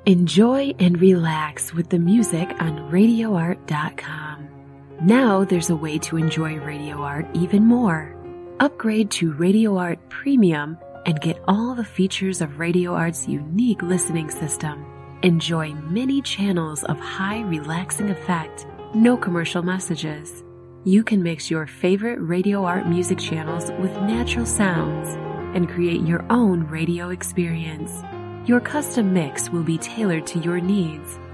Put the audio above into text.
Enjoy and relax with the music on RadioArt.com. Now there's a way to enjoy Radio Art even more. Upgrade to Radio Art Premium and get all the features of Radio Art's unique listening system. Enjoy many channels of high relaxing effect, no commercial messages. You can mix your favorite Radio Art music channels with natural sounds and create your own radio experience. Your custom mix will be tailored to your needs.